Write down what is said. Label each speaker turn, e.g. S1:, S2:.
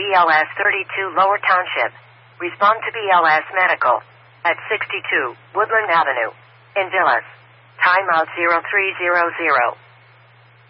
S1: BLS 32 Lower Township. Respond to BLS Medical at 62 Woodland Avenue in Villas. Timeout 0300.